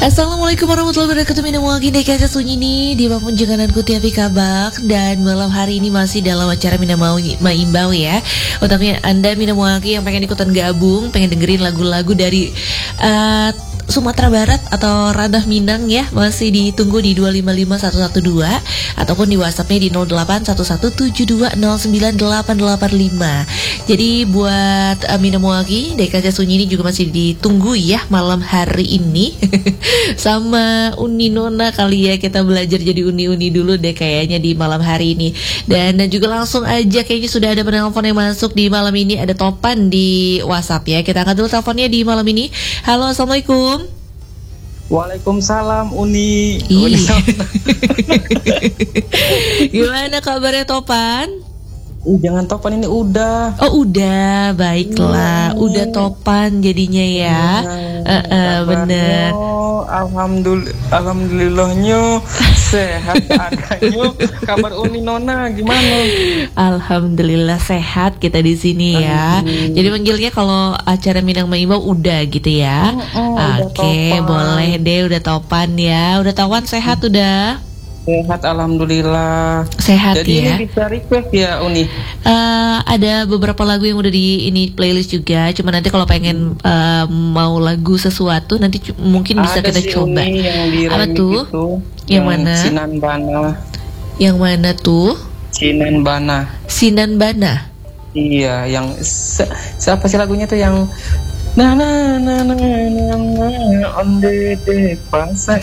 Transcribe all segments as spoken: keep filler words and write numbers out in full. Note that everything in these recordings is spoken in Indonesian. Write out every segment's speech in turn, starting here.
Assalamualaikum warahmatullahi wabarakatuh. Minum lagi deh kaca sunyi nih di apapun jangananku tiap kabak. Dan malam hari ini masih dalam acara Minum Maimbau ya. Untuk Anda Minum lagi yang pengen ikutan gabung, pengen dengerin lagu-lagu dari uh, Sumatera Barat atau Ranah Minang ya, masih ditunggu di dua lima lima satu satu dua ataupun di WhatsAppnya di nol delapan satu satu tujuh dua nol sembilan delapan delapan lima. Jadi buat uh, Minum lagi deh kaca sunyi ini juga masih ditunggu ya malam hari ini. Sama Uni Nona kali ya, kita belajar jadi uni-uni dulu deh kayaknya di malam hari ini. Dan, dan juga langsung aja kayaknya sudah ada penelpon yang masuk di malam ini. Ada Topan di WhatsApp ya. Kita angkat dulu teleponnya di malam ini. Halo, Assalamualaikum. Waalaikumsalam Uni. Uni. Gimana kabarnya Topan? Uh, jangan Topan, ini udah. Oh udah, baiklah. Ya. Udah Topan jadinya ya. Ya uh, uh, bener. Alhamdulillah, alhamdulillahnya sehat adanya. Kabar Uni Nona gimana? Alhamdulillah sehat kita di sini ya. Hmm. Jadi manggilnya kalau acara Minang Maimbau udah gitu ya. Oh, oh, Oke, okay, boleh deh, udah Topan ya. Udah Topan sehat udah. Sehat alhamdulillah. Sehat. Jadi ya. Jadi bisa request ya Uni. Uh, ada beberapa lagu yang udah di ini playlist juga. Cuma nanti kalau pengen uh, mau lagu sesuatu nanti c- mungkin bisa ada kita si coba. Uni yang di apa tuh? Itu, yang, yang mana? Sinan Bana. Yang mana tuh? Sinan Bana. Sinan Bana. Iya, yang se- siapa sih lagunya tuh yang na na na na na na on the day pasang.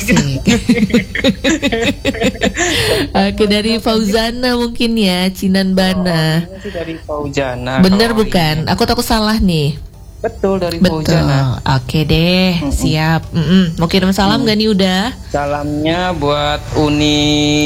Oke, dari Fauzana mungkin ya, Sinan Bana. Oh, itu dari Fauzana. Bener bukan? Aku takut salah nih. Betul, dari Betul. Fauzana. Oke deh, mm-mm. siap. Mm-mm. Mau kirim salam mm. gak nih udah? Salamnya buat Uni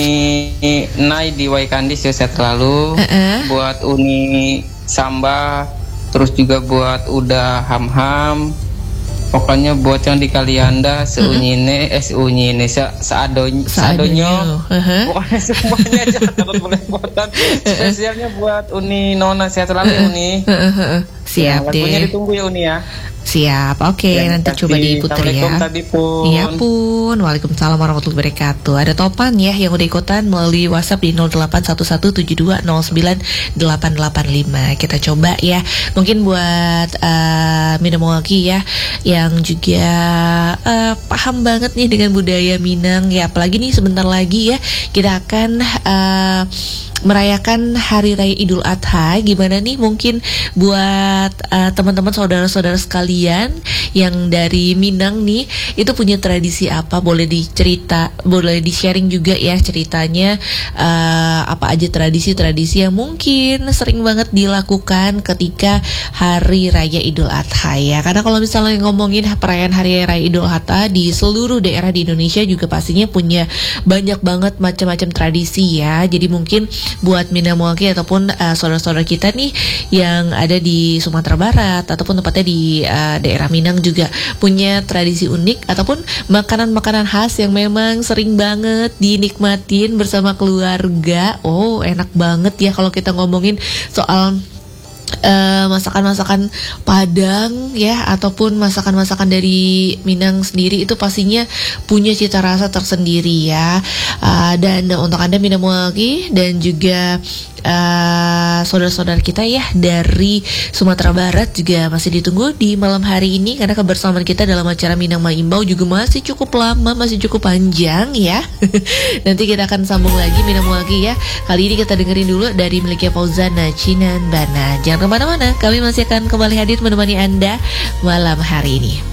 Nai di Waikandis ya, sehat selalu. Uh-uh. Buat Uni Samba, terus juga buat Uda Ham-Ham. Pokoknya buat yang di Kalianda, seunyine, uh-huh. eh seunyine, se seadonyo, seadonyo. Uh-huh. Pokoknya semuanya jangan takut belepotan. Spesialnya buat Uni Nona, sehat selalu uh-huh. Uni. Uh-huh. Siap ya, deh. Lagunya ditunggu ya Uni ya. Siap, oke ya, nanti coba diputar ya. Tadi pun. Iya pun. Waalaikumsalam warahmatullahi wabarakatuh. Ada Topan ya yang udah ikutan melalui WhatsApp di nol delapan satu satu tujuh dua nol sembilan delapan delapan lima. Kita coba ya. Mungkin buat uh, Minum lagi ya yang juga uh, paham banget nih dengan budaya Minang ya. Apalagi nih sebentar lagi ya kita akan uh, merayakan Hari Raya Idul Adha. Gimana nih mungkin buat uh, teman-teman saudara-saudara sekalian yang dari Minang nih, itu punya tradisi apa? Boleh dicerita, boleh di-sharing juga ya ceritanya uh, apa aja tradisi-tradisi yang mungkin sering banget dilakukan ketika Hari Raya Idul Adha ya. Karena kalau misalnya ngomongin perayaan Hari Raya Idul Adha di seluruh daerah di Indonesia juga pastinya punya banyak banget macam-macam tradisi ya. Jadi mungkin buat Minamwaki ataupun uh, saudara-saudara kita nih yang ada di Sumatera Barat ataupun tempatnya di uh, daerah Minang juga punya tradisi unik ataupun makanan-makanan khas yang memang sering banget dinikmatin bersama keluarga. Oh, enak banget ya kalau kita ngomongin soal Uh, masakan-masakan Padang ya ataupun masakan-masakan dari Minang sendiri itu pastinya punya cita rasa tersendiri ya. Uh, dan untuk Anda Minang lagi dan juga uh, saudara-saudara kita ya dari Sumatera Barat juga masih ditunggu di malam hari ini karena kebersamaan kita dalam acara Minang Maimbau juga masih cukup lama, masih cukup panjang ya. Nanti kita akan sambung lagi Minang lagi ya. Kali ini kita dengerin dulu dari miliknya Fauzana, Sinan Bana. Jangan kemana-mana, kami masih akan kembali hadir menemani Anda malam hari ini.